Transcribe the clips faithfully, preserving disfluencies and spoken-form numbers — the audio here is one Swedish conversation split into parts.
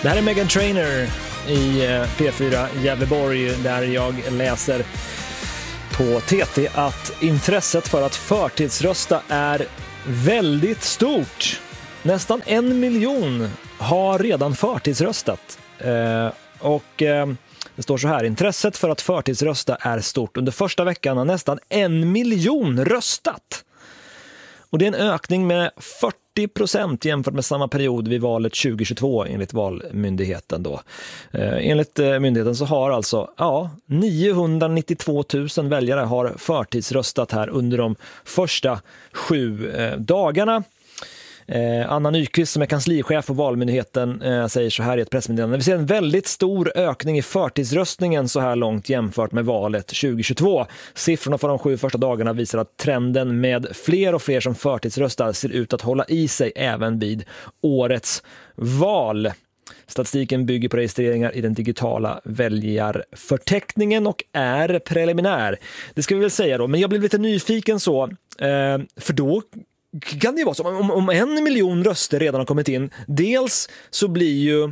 Det här är Meghan Trainor i P fyra Gävleborg, där jag läser på T T att intresset för att förtidsrösta är väldigt stort. Nästan en miljon har redan förtidsröstat. Eh, och eh, det står så här: intresset för att förtidsrösta är stort. Under första veckan har nästan en miljon röstat. Och det är en ökning med fyrtio procent jämfört med samma period vid valet tjugohundratjugotvå enligt Valmyndigheten då. Eh, enligt eh, myndigheten så har alltså ja, niohundranittiotvå tusen väljare har förtidsröstat här under de första sju eh, dagarna. Eh, Anna Nyqvist som är kanslichef på Valmyndigheten eh, säger så här i ett pressmeddelande: vi ser en väldigt stor ökning i förtidsröstningen så här långt jämfört med valet tjugohundratjugotvå. Siffrorna för de sju första dagarna visar att trenden med fler och fler som förtidsröstar ser ut att hålla i sig även vid årets val. Statistiken bygger på registreringar i den digitala väljarförteckningen och är preliminär. Det ska vi väl säga då, men jag blev lite nyfiken så, eh, för då kan det ju vara så, om, om en miljon röster redan har kommit in, dels så blir ju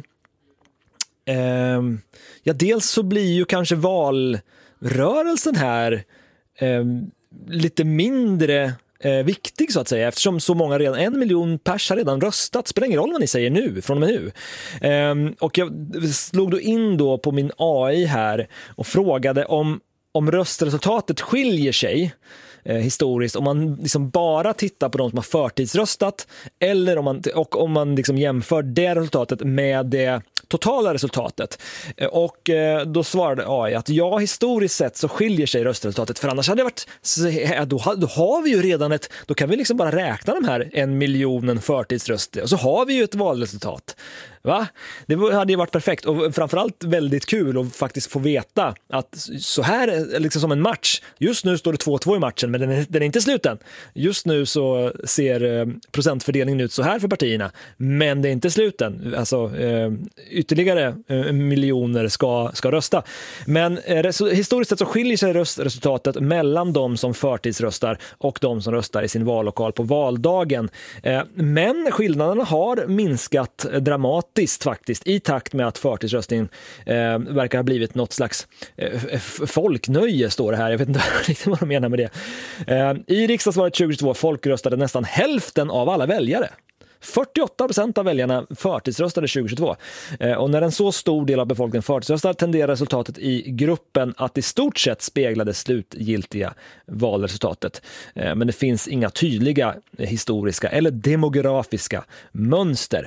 eh, ja, dels så blir ju kanske valrörelsen här eh, lite mindre eh, viktig så att säga, eftersom så många redan, en miljon pers har redan röstat. Spelar ingen roll vad ni säger nu, från och med nu. Eh, och jag slog då in då på min A I här och frågade om, om röstresultatet skiljer sig Eh, historiskt, om man liksom bara tittar på de som har förtidsröstat eller om man, och om man liksom jämför det resultatet med det totala resultatet. Eh, och eh, då svarade A I att ja, historiskt sett så skiljer sig röstresultatet, för annars hade det varit så, då, då har vi ju redan ett, då kan vi liksom bara räkna de här en miljonen förtidsröster och så har vi ju ett valresultat. Va? Det hade ju varit perfekt och framförallt väldigt kul att faktiskt få veta att så här, liksom som en match, just nu står det två två i matchen, men den är, den är inte sluten. Just nu så ser procentfördelningen ut så här för partierna, men det är inte sluten. Alltså eh, ytterligare eh, miljoner ska, ska rösta. Men eh, historiskt sett så skiljer sig röstresultatet mellan de som förtidsröstar och de som röstar i sin vallokal på valdagen. Eh, men skillnaderna har minskat dramatiskt faktiskt i takt med att förtidsröstningen eh, verkar ha blivit något slags eh, folknöje, står det här. Jag vet inte riktigt vad de menar med det. Eh, I riksdagsvalet tjugohundratjugotvå folkröstade nästan hälften av alla väljare. fyrtioåtta procent av väljarna förtidsröstade tjugohundratjugotvå. Eh, och när en så stor del av befolkningen förtidsröstar tenderar resultatet i gruppen att i stort sett spegla det slutgiltiga valresultatet. Eh, men det finns inga tydliga historiska eller demografiska mönster.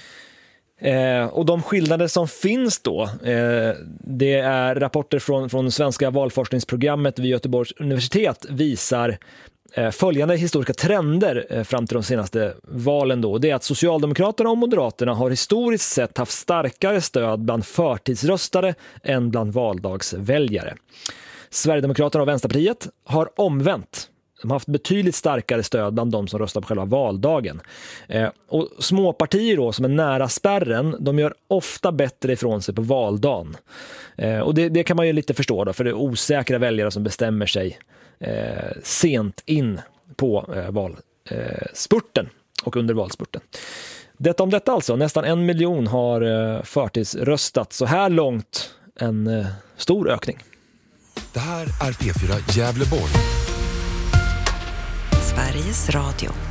Eh, och de skillnader som finns då, eh, det är rapporter från, från svenska valforskningsprogrammet vid Göteborgs universitet visar eh, följande historiska trender eh, fram till de senaste valen då. Det är att Socialdemokraterna och Moderaterna har historiskt sett haft starkare stöd bland förtidsröstare än bland valdagsväljare. Sverigedemokraterna och Vänsterpartiet har omvänt. De har haft betydligt starkare stöd bland de som röstar på själva valdagen. Eh, och småpartier då, som är nära spärren, de gör ofta bättre ifrån sig på valdagen. Eh, och det, det kan man ju lite förstå då, för det är osäkra väljare som bestämmer sig eh, sent in på eh, valspurten eh, och under valspurten. Detta om detta alltså. Nästan en miljon har eh, förtidsröstat. Så här långt en eh, stor ökning. Det här är P fyra Gävleborg. Sveriges Radio.